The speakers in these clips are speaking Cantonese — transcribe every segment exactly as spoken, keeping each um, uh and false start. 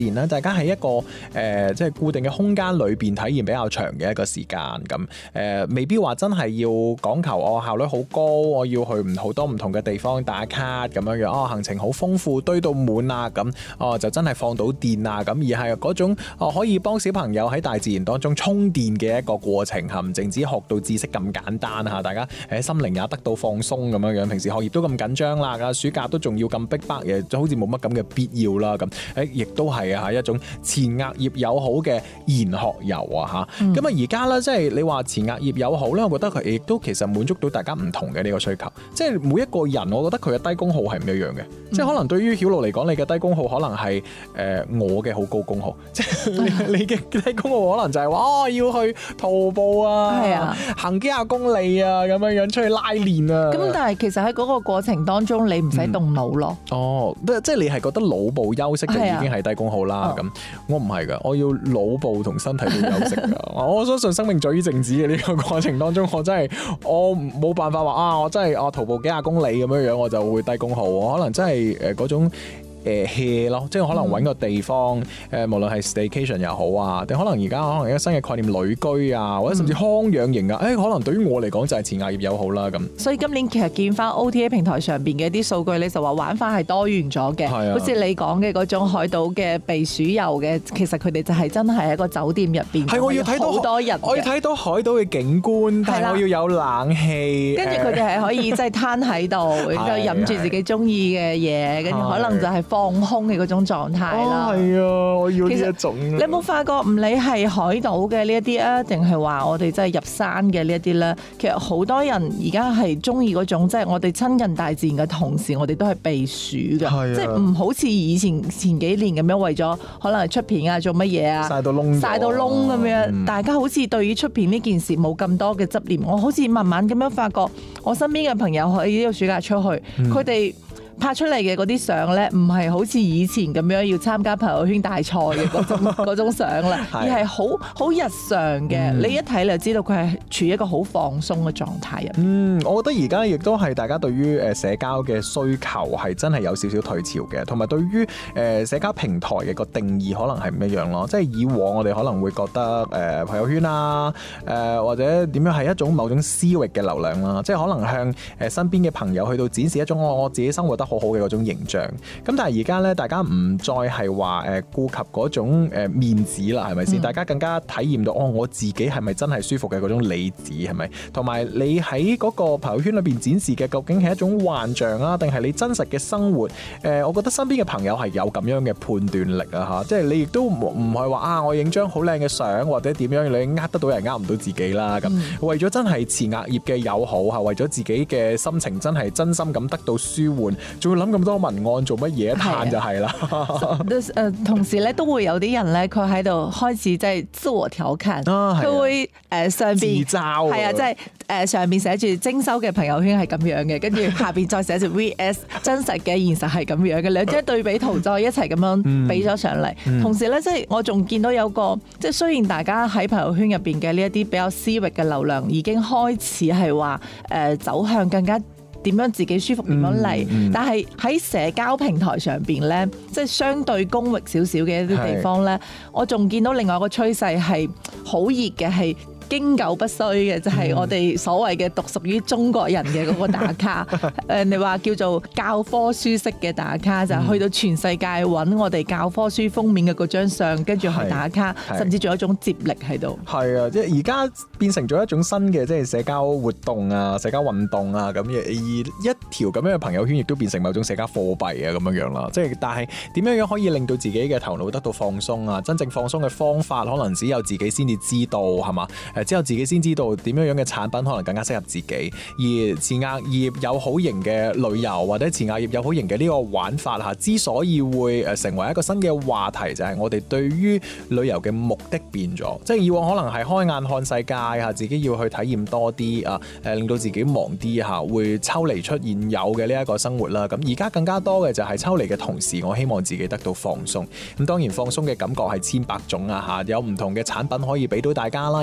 然啦，大家喺一個誒、呃、即係固定嘅空間裏邊體驗比較長嘅一個時間，咁誒、呃、未必話真係要講求我效率好高，我要去唔好多唔同嘅地方打卡咁樣樣，哦行程好豐富堆到滿啊咁，哦就真係放到電啊咁，而係嗰種哦可以幫小朋友喺大自然當中充電嘅一個過程嚇，唔淨止學到知識咁簡單嚇，大家誒心靈也得到放鬆咁樣樣，平時學業都咁緊張啦，暑假都仲要咁逼迫嘢，就好似冇乜咁嘅必要啦咁，誒亦都係。係一種前額葉友好嘅研學遊啊嚇，咁啊而家咧即係你話前額葉友好咧，我覺得佢亦都其實滿足到大家唔同嘅呢個需求，即係每一個人，我覺得佢嘅低功耗係唔一樣嘅，嗯、即係可能對於曉露嚟講，你嘅低功耗可能係誒、呃、我嘅好高功耗，即係你你嘅低功耗可能就係話哦要去徒步啊，啊行幾廿公里啊咁樣樣出去拉練啊， 咁但係其實喺嗰個過程當中，你唔使動腦咯、嗯。哦， 即係你係覺得腦部休息就已經係低功耗。啦咁，我唔係噶，我要腦部同身體都休息噶。我相信生命在於靜止嘅呢個過程當中，我真係我冇辦法話啊，我真係我徒步幾廿公里咁樣樣，我就會低功耗。我可能真係誒嗰種。誒 hea 咯，即係可能揾個地方，誒、嗯、無論係 staycation 又好啊，定可能而家可能一個新嘅概念旅居啊，或者甚至康養型啊，誒、嗯欸、可能對於我嚟講就係前額葉友好啦咁。 所以今年其實見翻 O T A 平台上邊嘅啲數據咧，就話玩法係多元咗嘅，好似、啊、你講嘅嗰種海島嘅避暑遊嘅，其實佢哋就係真係喺個酒店入邊，係我要睇到好多人， 我要睇到海島嘅景觀，但係我要有冷氣， 跟住佢哋係可以即係攤喺度，然之後飲住自己中意嘅嘢，跟住可能就係放空嘅嗰種狀態啦。 係、哦、啊，我要呢一種。 你有冇發覺唔理係海島嘅呢一啲啊，定係話我哋真係入山嘅呢一啲咧？其實好多人而家係中意嗰種，即係我哋親近大自然嘅同時，我哋都係避暑嘅，啊、即係唔好似以前前幾年咁樣為咗可能係出片啊做乜嘢啊， 曬到窿曬到窿咁樣。 嗯、 大家好似對於出片呢件事冇咁多嘅執念。我好似慢慢咁樣發覺，我身邊嘅朋友喺呢個暑假出去，佢哋、嗯。拍出嚟嘅嗰啲相咧，唔係好似以前咁樣要參加朋友圈大賽嘅嗰種嗰種相啦，而係好好日常嘅。嗯、你一睇你就知道佢係處於一個好放鬆嘅狀態入。 嗯，我覺得而家亦都係大家對於誒社交嘅需求係真係有少少退潮嘅，同埋對於誒社交平台嘅個定義可能係唔一樣咯。即係以往我哋可能會覺得誒朋友圈啊，誒或者點樣係一種某種私域嘅流量啦，即係可能向誒身邊嘅朋友去到展示一種我我自己生活得好好嘅嗰種形象，咁但係而家咧，大家唔再係話誒顧及嗰種誒面子啦，係咪先？嗯、大家更加體驗到哦，我自己係咪真係舒服嘅嗰種理智係咪？同埋你喺嗰個朋友圈裏邊展示嘅，究竟係一種幻象啊，定係你真實嘅生活？誒、呃，我覺得身邊嘅朋友係有咁樣嘅判斷力啊，嚇，即係你亦都唔係話啊，我影張好靚嘅相或者點樣，你呃得到人呃唔到自己啦。咁、嗯、為咗真係前額葉嘅友好嚇，為咗自己嘅心情真係真心咁得到舒緩。仲要諗咁多文案做乜嘢？一嘆就係啦。 誒，同時咧都會有啲人咧，佢喺度開始即係自我調侃，佢、啊、會誒上邊自嘲， 係啊，即係誒上邊寫住徵收嘅朋友圈係咁樣嘅，跟住下邊再寫住 V S 真實嘅現實係咁樣嘅，兩張對比圖再一齊咁樣俾咗上嚟。嗯、同時咧，即係我仲見到有個，即係雖然大家喺朋友圈入邊嘅呢一啲比較私域嘅流量已經開始係話誒走向更加。點樣自己舒服點樣嚟？嗯嗯、但係喺社交平台上邊咧，即係相對公域少少嘅一啲地方咧，是我仲見到另外一個趨勢係好熱嘅係。經久不衰嘅就係、是、我哋所謂嘅獨屬於中國人嘅嗰個打卡，誒你話叫做教科書式嘅打卡，就係、是、去到全世界揾我哋教科書封面嘅嗰張相，跟住去打卡，甚至仲有一種接力喺度。係啊，即係而家變成咗一種新嘅即係社交活動啊、社交運動啊咁嘅，而一條咁樣嘅朋友圈亦都變成某種社交貨幣啊咁樣樣啦。即係但係點樣樣可以令到自己嘅頭腦得到放鬆啊？真正放鬆嘅方法可能只有自己先至知道，係嘛？之後自己先知道點樣樣嘅產品可能更加適合自己，而前額葉友好型嘅旅遊或者前額葉友好型嘅呢個玩法嚇，之所以會誒成為一個新嘅話題，就係、是、我哋對於旅遊嘅目的變咗，即係以往可能係開眼看世界嚇，自己要去體驗多啲啊，誒令到自己忙啲嚇，會抽離出現有嘅呢一個生活啦。咁而家更加多嘅就係抽離嘅同時，我希望自己得到放鬆。咁當然放鬆嘅感覺係千百種啊嚇，有唔同嘅產品可以俾到大家啦，亦都希望大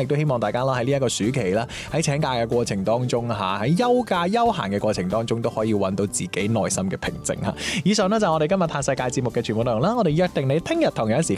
大家啦，喺呢一個暑期啦，喺請假嘅過程當中嚇，喺休假休閒嘅過程當中都可以揾到自己內心嘅平靜嚇。以上呢，就係我哋今日嘆世界節目嘅全部內容啦，我哋約定你聽日同樣時